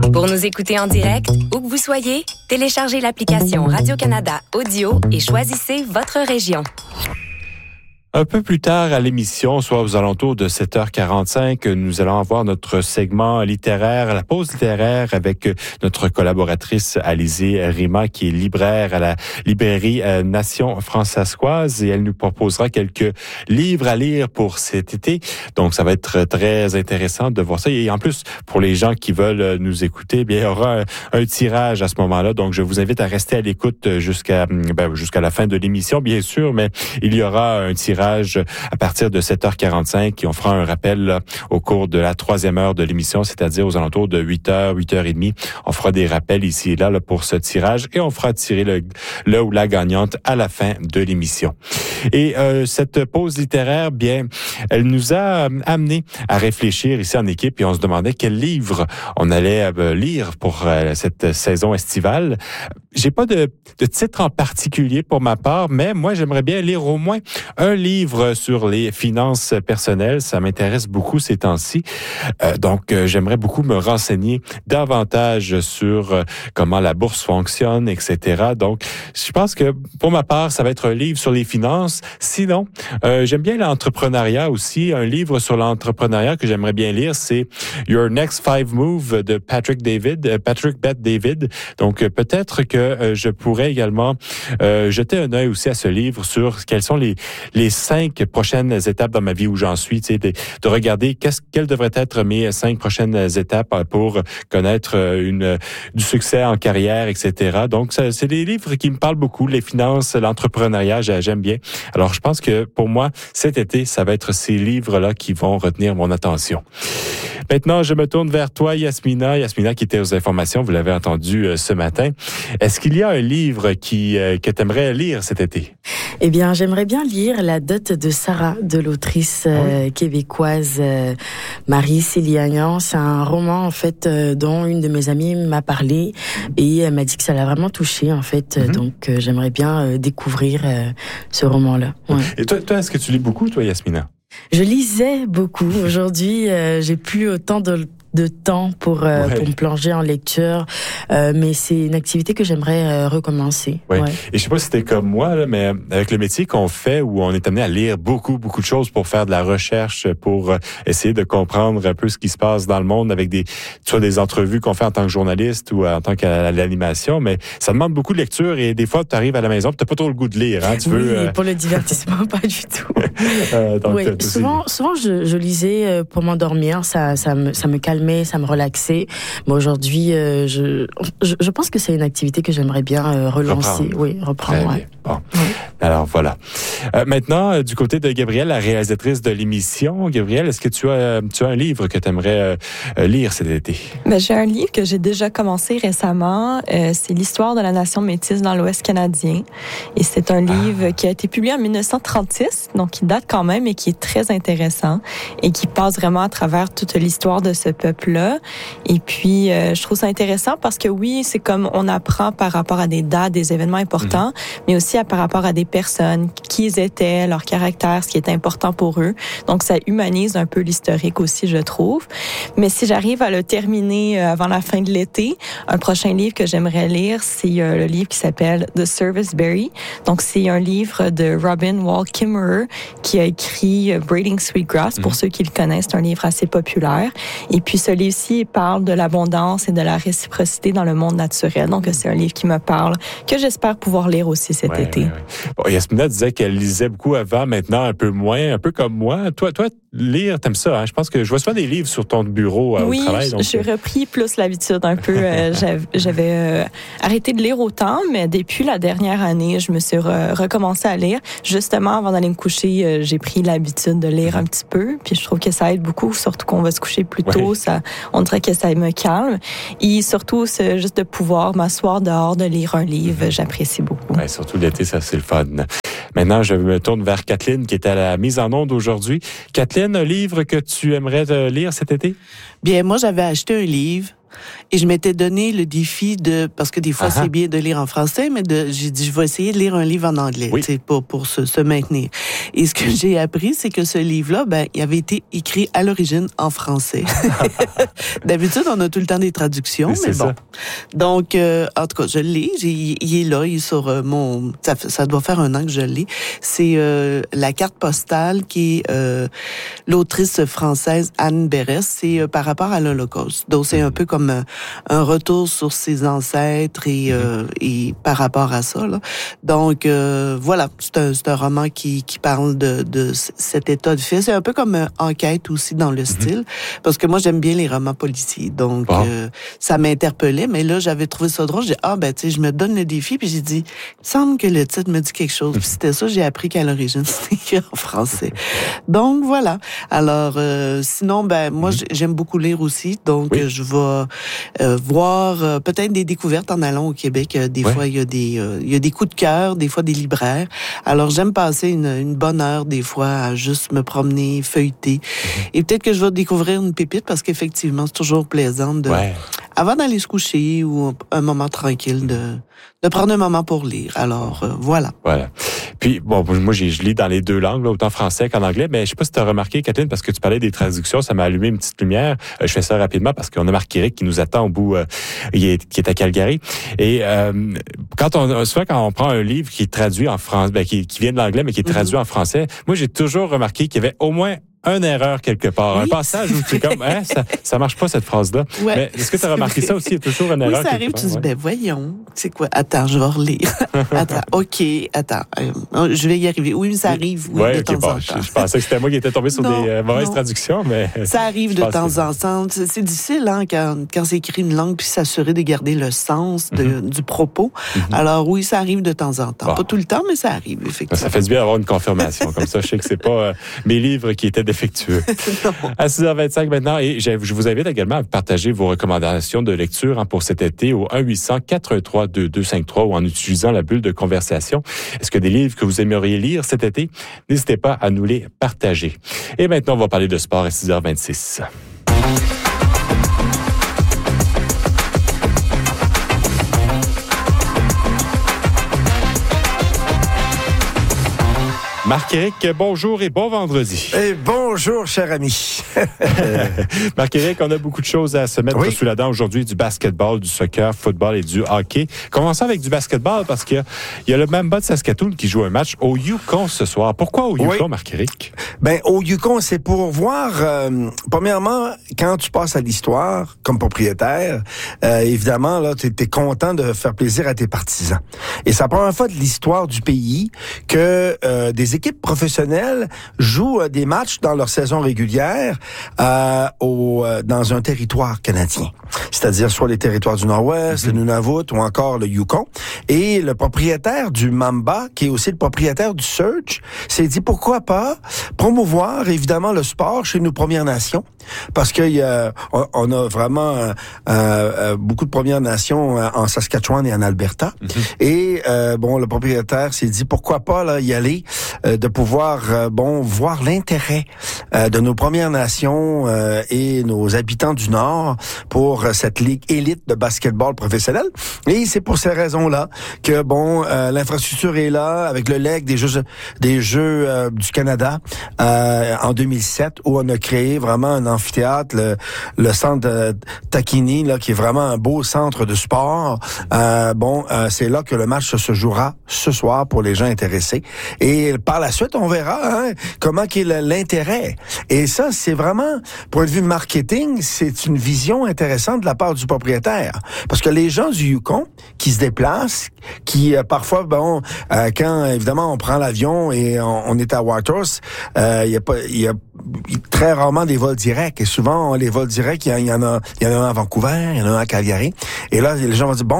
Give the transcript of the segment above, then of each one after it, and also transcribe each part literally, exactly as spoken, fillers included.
Pour nous écouter en direct, où que vous soyez, téléchargez l'application Radio-Canada Audio et choisissez votre région. Un peu plus tard à l'émission, soit aux alentours de sept heures quarante-cinq, nous allons avoir notre segment littéraire, la pause littéraire avec notre collaboratrice Alizée Rima, qui est libraire à la librairie Nation Françaiscoise, et elle nous proposera quelques livres à lire pour cet été. Donc, ça va être très intéressant de voir ça. Et en plus, pour les gens qui veulent nous écouter, bien, il y aura un, un tirage à ce moment-là. Donc, je vous invite à rester à l'écoute jusqu'à ben, jusqu'à la fin de l'émission, bien sûr, mais il y aura un tirage à partir de sept heures quarante-cinq et on fera un rappel là, au cours de la troisième heure de l'émission, c'est-à-dire aux alentours de huit heures, huit heures trente. On fera des rappels ici et là, là pour ce tirage et on fera tirer le, le ou la gagnante à la fin de l'émission. Et euh, cette pause littéraire, bien, elle nous a amené à réfléchir ici en équipe et on se demandait quel livre on allait euh, lire pour euh, cette saison estivale. J'ai pas de, de titre en particulier pour ma part, mais moi, j'aimerais bien lire au moins un livre sur les finances personnelles. Ça m'intéresse beaucoup ces temps-ci. Euh, donc, euh, j'aimerais beaucoup me renseigner davantage sur euh, comment la bourse fonctionne, et cetera. Donc, je pense que pour ma part, ça va être un livre sur les finances. Sinon, euh, j'aime bien l'entrepreneuriat aussi. Un livre sur l'entrepreneuriat que j'aimerais bien lire, c'est Your Next Five Move de Patrick David, euh, Patrick Bet-David. Donc, euh, peut-être que euh, je pourrais également euh, jeter un œil aussi à ce livre sur quelles sont les les cinq prochaines étapes dans ma vie où j'en suis, tu sais, de, de regarder qu'est-ce, quelles devraient être mes cinq prochaines étapes pour connaître une du succès en carrière, et cetera. Donc, ça, c'est des livres qui me parlent beaucoup, les finances, l'entrepreneuriat, j'aime bien. Alors, je pense que pour moi, cet été, ça va être ces livres-là qui vont retenir mon attention. Maintenant, je me tourne vers toi, Yasmina. Yasmina qui était aux informations, vous l'avez entendu euh, ce matin. Est-ce qu'il y a un livre qui euh, que tu aimerais lire cet été? Eh bien, j'aimerais bien lire La dot de Sarah, de l'autrice euh, oui. québécoise euh, Marie Séliagnan. C'est un roman, en fait, euh, dont une de mes amies m'a parlé et elle m'a dit que ça l'a vraiment touchée, en fait. Mm-hmm. Donc, euh, j'aimerais bien euh, découvrir euh, ce roman-là. Ouais. Et toi, toi, est-ce que tu lis beaucoup, toi, Yasmina? Je lisais beaucoup. Aujourd'hui, euh, j'ai plus autant de de temps pour euh, ouais. pour me plonger en lecture, euh, mais c'est une activité que j'aimerais euh, recommencer. Ouais. Ouais. Et je sais pas si c'était comme moi là, mais avec le métier qu'on fait où on est amené à lire beaucoup beaucoup de choses pour faire de la recherche, pour essayer de comprendre un peu ce qui se passe dans le monde avec des soit des entrevues qu'on fait en tant que journaliste ou en tant qu'à l'animation, mais ça demande beaucoup de lecture et des fois tu arrives à la maison, tu n'as pas trop le goût de lire, hein, tu oui, veux euh... pour le divertissement pas du tout. euh, donc, oui, souvent souvent je, je lisais pour m'endormir, ça ça me ça me calme. Ça me relaxait. Mais aujourd'hui, euh, je, je je pense que c'est une activité que j'aimerais bien euh, relancer. Reprendre. Oui, reprendre. Ouais. Bon. Oui. Alors voilà. Euh, maintenant, euh, du côté de Gabrielle, la réalisatrice de l'émission, Gabrielle, est-ce que tu as euh, tu as un livre que tu aimerais euh, lire cet été? Ben, j'ai un livre que j'ai déjà commencé récemment. Euh, c'est l'histoire de la nation métisse dans l'Ouest canadien. Et c'est un livre ah. qui a été publié en dix-neuf cent trente-six, donc qui date quand même et qui est très intéressant et qui passe vraiment à travers toute l'histoire de ce peuple-là. Et puis, euh, je trouve ça intéressant parce que oui, c'est comme on apprend par rapport à des dates, des événements importants, mmh. mais aussi à, par rapport à des personnes, qui ils étaient, leur caractère, ce qui était important pour eux. Donc, ça humanise un peu l'historique aussi, je trouve. Mais si j'arrive à le terminer avant la fin de l'été, un prochain livre que j'aimerais lire, c'est euh, le livre qui s'appelle The Service Berry. Donc, c'est un livre de Robin Wall Kimmerer qui a écrit Braiding Sweetgrass. Mmh. Pour ceux qui le connaissent, c'est un livre assez populaire. Et puis, ce livre-ci parle de l'abondance et de la réciprocité dans le monde naturel. Donc, c'est un livre qui me parle, que j'espère pouvoir lire aussi cet ouais, été. Ouais, ouais. Bon, Yasmina disait qu'elle lisait beaucoup avant, maintenant un peu moins, un peu comme moi. Toi, toi, lire, t'aimes ça, hein? Je pense que je vois souvent des livres sur ton bureau euh, oui, au travail. Oui, j'ai repris plus l'habitude un peu. Euh, j'avais j'avais euh, arrêté de lire autant, mais depuis la dernière année, je me suis re- recommencé à lire. Justement, avant d'aller me coucher, euh, j'ai pris l'habitude de lire un petit peu, puis je trouve que ça aide beaucoup, surtout qu'on va se coucher plus tôt. Oui. Ça, on dirait que ça me calme. Et surtout, c'est juste de pouvoir m'asseoir dehors, de lire un livre, mm-hmm. j'apprécie beaucoup. Ouais, surtout l'été, ça, c'est le fun. Maintenant, je me tourne vers Kathleen, qui est à la mise en onde aujourd'hui. Kathleen, un livre que tu aimerais lire cet été? Bien, moi, j'avais acheté un livre Et je m'étais donné le défi de, parce que des fois, uh-huh. c'est bien de lire en français, mais de, j'ai dit, je vais essayer de lire un livre en anglais, oui. tu sais, pour, pour se, se maintenir. Et ce que j'ai appris, c'est que ce livre-là, ben, il avait été écrit à l'origine en français. D'habitude, on a tout le temps des traductions, mais, mais bon. Ça. Donc, euh, en tout cas, je le lis, j'ai, il est là, il est sur euh, mon, ça, ça doit faire un an que je le lis. C'est euh, la carte postale qui est euh, l'autrice française Anne Berès, c'est euh, par rapport à l'Holocauste. Donc, c'est un peu comme euh, un retour sur ses ancêtres et, euh, et par rapport à ça. Là. Donc, euh, voilà, c'est un, c'est un roman qui, qui parle de, de cet état de fait. C'est un peu comme une enquête aussi dans le style, mm-hmm. parce que moi, j'aime bien les romans policiers. Donc, oh. euh, ça m'interpellait, mais là, j'avais trouvé ça drôle. J'ai dit, ah, ben, tu sais, je me donne le défi, puis j'ai dit, il me semble que le titre me dit quelque chose. Puis c'était ça, j'ai appris qu'à l'origine, c'était écrit en français. Donc, voilà. Alors, euh, sinon, ben, moi, mm-hmm. j'aime beaucoup lire aussi. Donc, oui. je vais euh, voir euh, peut-être des découvertes en allant au Québec. Euh, des oui. fois, il y a des euh, il y a des coups de cœur, des fois des libraires. Alors, j'aime passer une, une bonne heure, des fois, à juste me promener, feuilleter. Mm-hmm. Et peut-être que je vais découvrir une pépite parce qu'effectivement, c'est toujours plaisant de, ouais. avant d'aller se coucher ou un moment tranquille, de, de prendre un moment pour lire. Alors, euh, voilà. Voilà. Puis, bon, moi, j'ai, je lis dans les deux langues, là, autant français qu'en anglais, mais je sais pas si tu as remarqué, Kathleen, parce que tu parlais des traductions, ça m'a allumé une petite lumière. Euh, je fais ça rapidement parce qu'on a Marc-Éric qui nous attend au bout, euh, qui, est, qui est à Calgary. Et euh, quand on, souvent, quand on prend un livre qui est traduit en français, ben, qui, qui vient de l'anglais, mais qui est traduit mm-hmm. en français, moi, j'ai toujours remarqué qu'il y avait au moins une erreur quelque part. Oui. Un passage où tu es comme, hein, ça, ça marche pas cette phrase-là. Ouais, mais est-ce que tu as remarqué ça aussi? Il y a toujours une oui, erreur. Oui, ça arrive, tu dis, ouais. ben voyons, c'est quoi? Attends, je vais relire. Attends, OK, attends, euh, je vais y arriver. Oui, mais ça arrive, oui, ouais, de okay, temps bon, en temps. Je, je pensais que c'était moi qui étais tombé sur non, des euh, mauvaises non. traductions, mais... Ça arrive de temps en temps. C'est, c'est difficile, hein, quand, quand c'est écrit une langue, puis s'assurer de garder le sens de, mm-hmm. du propos. Mm-hmm. Alors oui, ça arrive de temps en temps. Bon. Pas tout le temps, mais ça arrive, effectivement. Ça fait du bien d'avoir une confirmation. Comme ça, je sais que c'est pas euh, mes livres qui étaient défectueux. À six heures vingt-cinq maintenant, et je vous invite également à partager vos recommandations de lecture hein, pour cet été au un huit cents quatre un trois deux deux cinq trois ou en utilisant la bulle de conversation. Est-ce que des livres que vous aimeriez lire cet été? N'hésitez pas à nous les partager. Et maintenant, on va parler de sport à six heures vingt-six. Marc-Éric, bonjour et bon vendredi. Et bonjour, cher ami. Marc-Éric, on a beaucoup de choses à se mettre oui. sous la dent aujourd'hui, du basketball, du soccer, football et du hockey. Commençons avec du basketball parce qu'il y a, il y a le Mamba de Saskatoon qui joue un match au Yukon ce soir. Pourquoi au Yukon, oui. Marc-Éric? Ben, au Yukon, c'est pour voir, euh, premièrement, quand tu passes à l'histoire comme propriétaire, euh, évidemment, là, tu es content de faire plaisir à tes partisans. Et c'est la première fois de l'histoire du pays que euh, des équipes professionnelles jouent euh, des matchs dans leur saison régulière euh, au, euh, dans un territoire canadien. C'est-à-dire soit les territoires du Nord-Ouest, mm-hmm. le Nunavut ou encore le Yukon. Et le propriétaire du Mamba, qui est aussi le propriétaire du Surge, s'est dit pourquoi pas promouvoir évidemment le sport chez nos Premières Nations. Parce qu'il y a, on a vraiment euh, euh, beaucoup de Premières Nations en Saskatchewan et en Alberta. Mm-hmm. Et euh, bon, le propriétaire s'est dit pourquoi pas là y aller, euh, de pouvoir euh, bon voir l'intérêt euh, de nos Premières Nations euh, et nos habitants du Nord pour euh, cette ligue élite de basketball professionnel. Et c'est pour ces raisons-là que bon euh, l'infrastructure est là avec le leg des Jeux des Jeux euh, du Canada euh, en deux mille sept où on a créé vraiment un amphithéâtre, le, le centre de Takini, là, qui est vraiment un beau centre de sport. Euh, bon, euh, c'est là que le match se jouera ce soir pour les gens intéressés. Et par la suite, on verra hein, comment est l'intérêt. Et ça, c'est vraiment, point de vue marketing, c'est une vision intéressante de la part du propriétaire. Parce que les gens du Yukon qui se déplacent, qui euh, parfois, bon, euh, quand évidemment on prend l'avion et on, on est à Whitehorse, il euh, y a pas, il y a très rarement des vols directs. Et souvent, les vols directs, il y, y en a, il y en a un à Vancouver, il y en a un à Calgary. Et là, les gens vont dire, bon,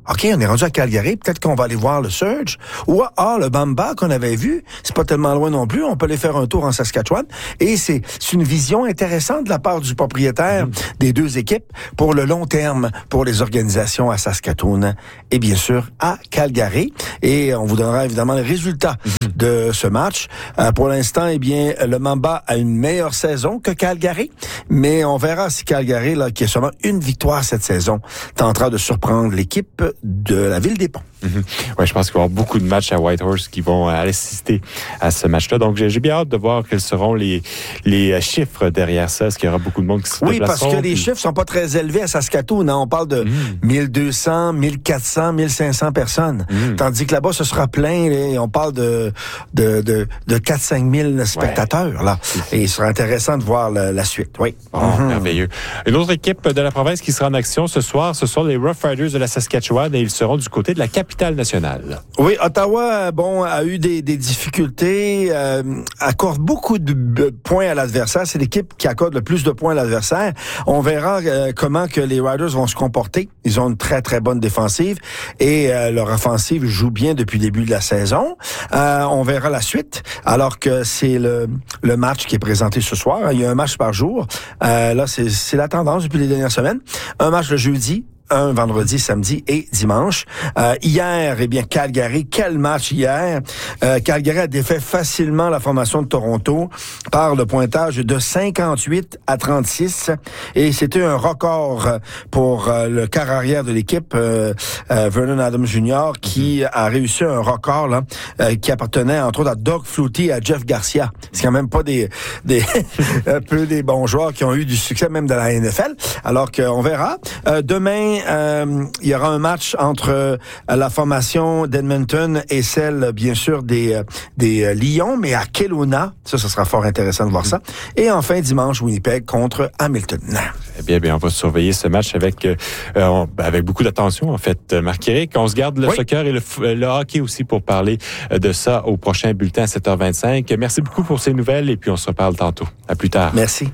OK, on est rendu à Calgary, peut-être qu'on va aller voir le Surge. Ou, ah, le Bamba qu'on avait vu, c'est pas tellement loin non plus, on peut aller faire un tour en Saskatchewan. Et c'est, c'est une vision intéressante de la part du propriétaire mmh. des deux équipes pour le long terme, pour les organisations à Saskatoon et bien sûr à Calgary. Et on vous donnera évidemment les résultats mmh. de ce match. Euh, pour l'instant, eh bien, le Mamba a une meilleure saison que Calgary, mais on verra si Calgary, là, qui a seulement une victoire cette saison, tentera de surprendre l'équipe de la Ville des Ponts. Mm-hmm. Ouais, je pense qu'il va y avoir beaucoup de matchs à Whitehorse qui vont assister à ce match-là. Donc, j'ai, j'ai bien hâte de voir quels seront les, les chiffres derrière ça. Est-ce qu'il y aura beaucoup de monde qui se Oui, parce que puis... les chiffres sont pas très élevés à Saskatoon. Hein? On parle de mm. mille deux cents, mille quatre cents, mille cinq cents personnes. Mm. Tandis que là-bas, ce sera plein. Et on parle de, de, de, de quatre à cinq mille spectateurs. Ouais. Là. Et il sera intéressant de voir la, la suite. Oui. Oh, mm-hmm. Merveilleux. Une autre équipe de la province qui sera en action ce soir, ce sont les Rough Riders de la Saskatchewan et ils seront du côté de la capitale nationale. Oui, Ottawa, bon, a eu des, des difficultés, euh, accorde beaucoup de points à l'adversaire. C'est l'équipe qui accorde le plus de points à l'adversaire. On verra euh, comment que les Riders vont se comporter. Ils ont une très, très bonne défensive et euh, leur offensive joue bien depuis le début de la saison. Euh, on verra la suite, alors que c'est le, le match qui est présenté ce soir. Il y a un match par jour. Euh, là, c'est, c'est la tendance depuis les dernières semaines. Un match le jeudi, un vendredi, samedi et dimanche. Euh, hier, eh bien, Calgary, quel match hier. Euh, Calgary a défait facilement la formation de Toronto par le pointage de cinquante-huit à trente-six. Et c'était un record pour euh, le quart arrière de l'équipe, euh, euh, Vernon Adams junior, qui a réussi un record là, euh, qui appartenait entre autres à Doug Flutie et à Jeff Garcia. C'est quand même pas des, des un peu des bons joueurs qui ont eu du succès même de la N F L. Alors qu'on verra. Euh, demain, Euh, il y aura un match entre euh, la formation d'Edmonton et celle, bien sûr, des, euh, des euh, Lions, mais à Kelowna. Ça, ce sera fort intéressant de voir ça. Et enfin, dimanche, Winnipeg contre Hamilton. Eh bien, bien, on va surveiller ce match avec euh, on, avec beaucoup d'attention, en fait, Marc-Éric. On se garde le oui. soccer et le, le hockey aussi pour parler de ça au prochain bulletin à sept heures vingt-cinq. Merci beaucoup pour ces nouvelles et puis on se reparle tantôt. À plus tard. Merci.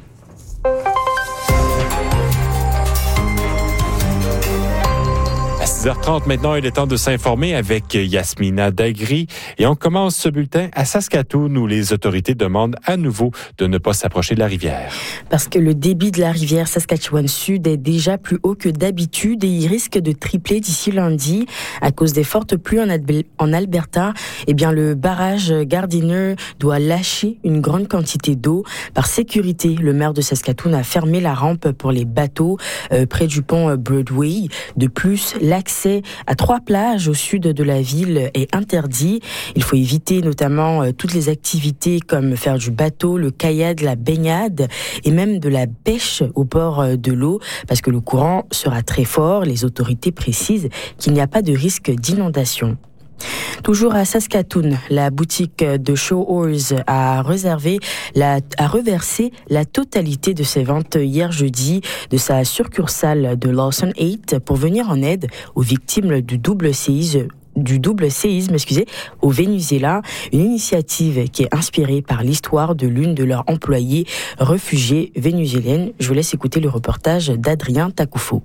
six heures trente maintenant, il est temps de s'informer avec Yasmina Dagri. Et on commence ce bulletin à Saskatoon où les autorités demandent à nouveau de ne pas s'approcher de la rivière. Parce que le débit de la rivière Saskatchewan-Sud est déjà plus haut que d'habitude et il risque de tripler d'ici lundi à cause des fortes pluies en, Ad- en Alberta. Eh bien, le barrage Gardiner doit lâcher une grande quantité d'eau. Par sécurité, le maire de Saskatoon a fermé la rampe pour les bateaux euh, près du pont Broadway. De plus, l'accès à trois plages au sud de la ville est interdit. Il faut éviter notamment toutes les activités comme faire du bateau, le kayak, la baignade et même de la pêche au bord de l'eau parce que le courant sera très fort. Les autorités précisent qu'il n'y a pas de risque d'inondation. Toujours à Saskatoon, la boutique de Shore's a réservé, la, a reversé la totalité de ses ventes hier jeudi de sa succursale de Lawson huit pour venir en aide aux victimes du double séisme. du double séisme, excusez, au Venezuela, une initiative qui est inspirée par l'histoire de l'une de leurs employées réfugiées vénézuéliennes. Je vous laisse écouter le reportage d'Adrien Takoufo.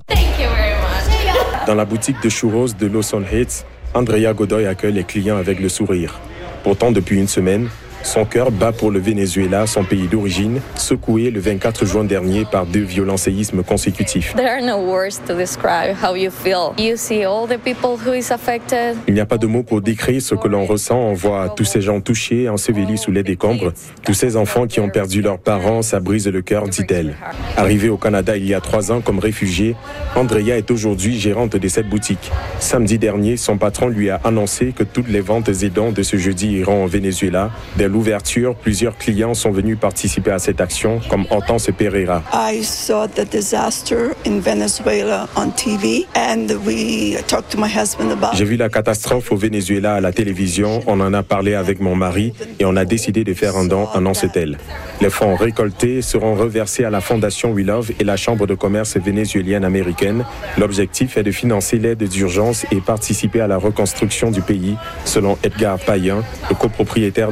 Dans la boutique de churros de Lawson Heights, Andrea Godoy accueille les clients avec le sourire. Pourtant, depuis une semaine, son cœur bat pour le Venezuela, son pays d'origine, secoué le vingt-quatre juin dernier par deux violents séismes consécutifs. There are no words to describe how you feel. You see all the people who is affected. Il n'y a pas de mots pour décrire ce que l'on ressent. On voit tous ces gens touchés, ensevelis sous les décombres. Tous ces enfants qui ont perdu leurs parents, ça brise le cœur, dit-elle. Arrivée au Canada il y a trois ans comme réfugiée, Andrea est aujourd'hui gérante de cette boutique. Samedi dernier, son patron lui a annoncé que toutes les ventes et dons de ce jeudi iront au Venezuela. Dès l'ouverture, plusieurs clients sont venus participer à cette action, comme Hortense Pereira. I saw the disaster in Venezuela on T V and we talked to my husband about. J'ai vu la catastrophe au Venezuela à la télévision, on en a parlé avec mon mari et on a décidé de faire un don, annonce-t-elle. Les fonds récoltés seront reversés à la Fondation We Love et la Chambre de commerce vénézuélienne américaine. L'objectif est de financer l'aide d'urgence et participer à la reconstruction du pays, selon Edgar Payen, le copropriétaire de la boutique.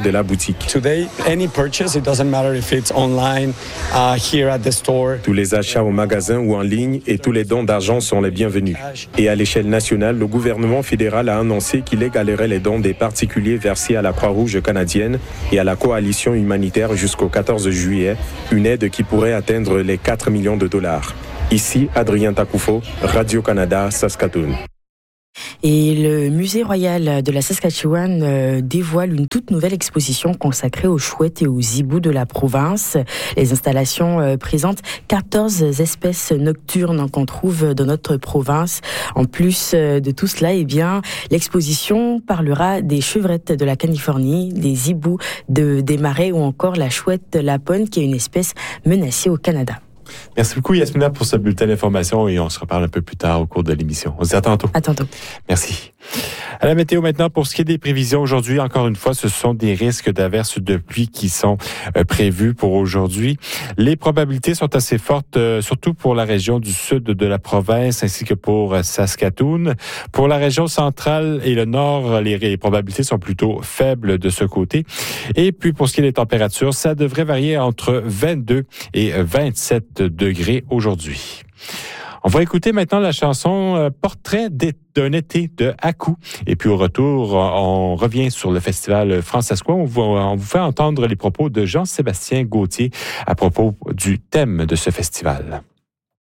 classique. Today, any purchase, it doesn't matter if it's online, uh, here at the store. Tous les achats au magasin ou en ligne et tous les dons d'argent sont les bienvenus. Et à l'échelle nationale, le gouvernement fédéral a annoncé qu'il égalerait les dons des particuliers versés à la Croix-Rouge canadienne et à la coalition humanitaire jusqu'au quatorze juillet, une aide qui pourrait atteindre les quatre millions de dollars. Ici, Adrien Takoufo, Radio-Canada, Saskatoon. Et le Musée royal de la Saskatchewan euh, dévoile une toute nouvelle exposition consacrée aux chouettes et aux hiboux de la province. Les installations euh, présentent quatorze espèces nocturnes qu'on trouve dans notre province. En plus euh, de tout cela, eh bien, l'exposition parlera des chevrettes de la Californie, des hiboux de, des marais ou encore la chouette lapone qui est une espèce menacée au Canada. Merci beaucoup, Yasmina, pour ce bulletin d'information et on se reparle un peu plus tard au cours de l'émission. On se dit à tantôt. À tantôt. Merci. À la météo maintenant, pour ce qui est des prévisions aujourd'hui, encore une fois, ce sont des risques d'averses de pluie qui sont euh, prévus pour aujourd'hui. Les probabilités sont assez fortes, euh, surtout pour la région du sud de la province ainsi que pour euh, Saskatoon. Pour la région centrale et le nord, les, les probabilités sont plutôt faibles de ce côté. Et puis, pour ce qui est des températures, ça devrait varier entre vingt-deux et vingt-sept degrés aujourd'hui. On va écouter maintenant la chanson euh, Portrait d'un été de Hakou. Et puis au retour, on revient sur le festival Francescois. On, on vous fait entendre les propos de Jean-Sébastien Gauthier à propos du thème de ce festival.